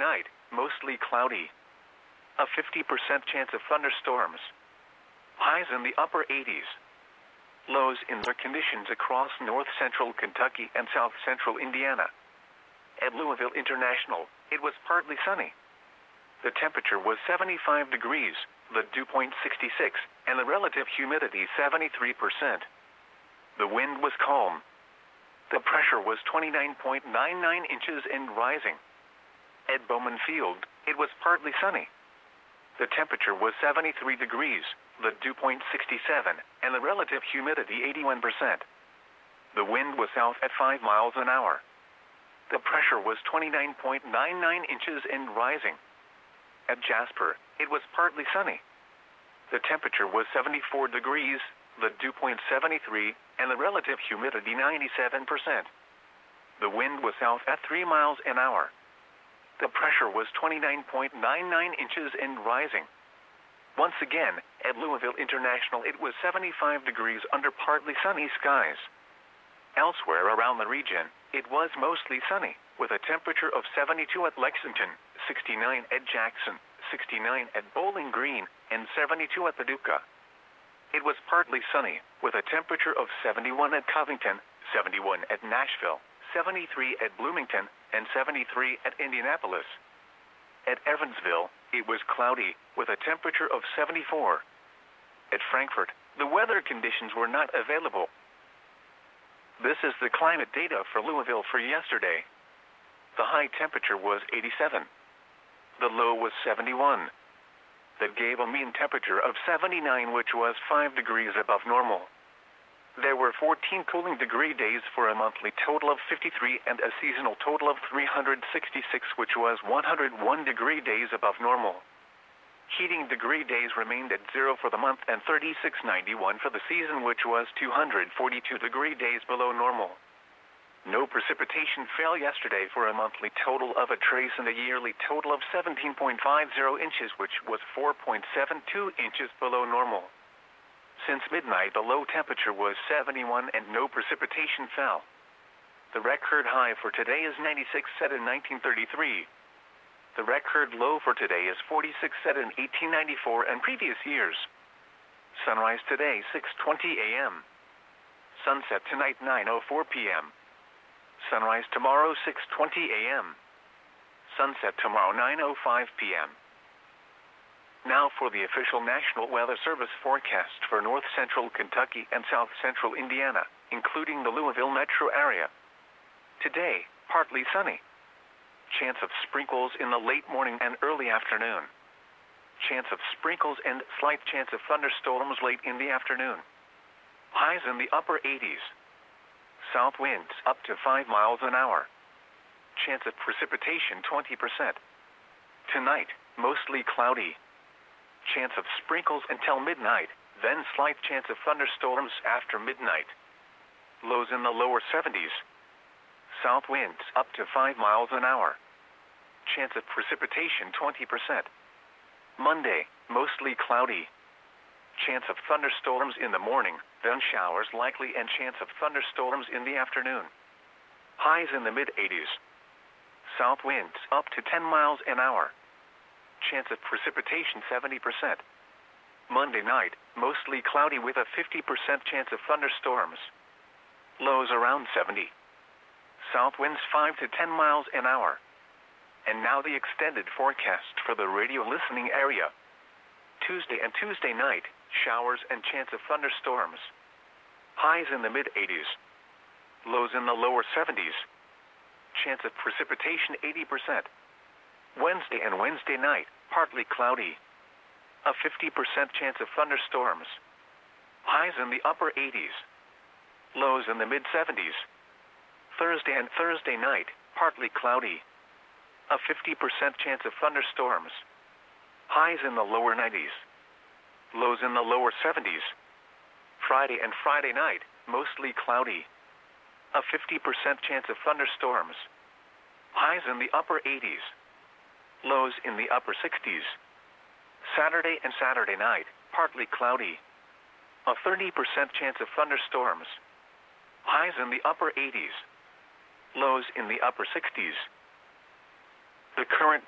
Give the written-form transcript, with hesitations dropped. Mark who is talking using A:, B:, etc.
A: night, mostly cloudy. A 50% chance of thunderstorms. Highs in the upper 80s. Lows in the conditions across north-central Kentucky and south-central Indiana. At Louisville International, it was partly sunny. The temperature was 75 degrees, the dew point 66, and the relative humidity 73%. The wind was calm. The pressure was 29.99 inches and rising. At Bowman Field, it was partly sunny. The temperature was 73 degrees, the dew point 67, and the relative humidity 81%. The wind was south at 5 miles an hour. The pressure was 29.99 inches and rising. At Jasper, it was partly sunny. The temperature was 74 degrees, the dew point 73, and the relative humidity 97%. The wind was south at 3 miles an hour. The pressure was 29.99 inches and rising. Once again, at Louisville International, it was 75 degrees under partly sunny skies. Elsewhere around the region, it was mostly sunny, with a temperature of 72 at Lexington, 69 at Jackson, 69 at Bowling Green, and 72 at Paducah. It was partly sunny, with a temperature of 71 at Covington, 71 at Nashville, 73 at Bloomington, and 73 at Indianapolis. At Evansville, it was cloudy, with a temperature of 74. At Frankfort, the weather conditions were not available. This is the climate data for Louisville for yesterday. The high temperature was 87. The low was 71. That gave a mean temperature of 79, which was 5 degrees above normal. There were 14 cooling degree days for a monthly total of 53 and a seasonal total of 366, which was 101 degree days above normal. Heating degree days remained at 0 for the month and 3691 for the season, which was 242 degree days below normal. No precipitation fell yesterday for a monthly total of a trace and a yearly total of 17.50 inches, which was 4.72 inches below normal. Since midnight, the low temperature was 71 and no precipitation fell. The record high for today is 96, set in 1933. The record low for today is 46, set in 1894 and previous years. Sunrise today, 6:20 a.m. Sunset tonight, 9:04 p.m. Sunrise tomorrow, 6:20 a.m. Sunset tomorrow, 9:05 p.m. Now for the official National Weather Service forecast for north-central Kentucky and south-central Indiana, including the Louisville metro area. Today, partly sunny. Chance of sprinkles in the late morning and early afternoon. Chance of sprinkles and slight chance of thunderstorms late in the afternoon. Highs in the upper 80s. South winds up to 5 miles an hour. Chance of precipitation 20%. Tonight, mostly cloudy. Chance of sprinkles until midnight, then slight chance of thunderstorms after midnight. Lows in the lower 70s. South winds up to 5 miles an hour. Chance of precipitation 20%. Monday, mostly cloudy. Chance of thunderstorms in the morning, then showers likely and chance of thunderstorms in the afternoon. Highs in the mid-80s. South winds up to 10 miles an hour. Chance of precipitation 70%. Monday night, mostly cloudy with a 50% chance of thunderstorms. Lows around 70. South winds 5 to 10 miles an hour. And now the extended forecast for the radio listening area. Tuesday and Tuesday night, showers and chance of thunderstorms. Highs in the mid-80s. Lows in the lower 70s. Chance of precipitation 80%. Wednesday and Wednesday night, partly cloudy. A 50% chance of thunderstorms. Highs in the upper 80s. Lows in the mid-70s. Thursday and Thursday night, partly cloudy. A 50% chance of thunderstorms. Highs in the lower 90s. Lows in the lower 70s. Friday and Friday night, mostly cloudy. A 50% chance of thunderstorms. Highs in the upper 80s. Lows in the upper 60s. Saturday and Saturday night, partly cloudy. A 30% chance of thunderstorms. Highs in the upper 80s. Lows in the upper 60s. The current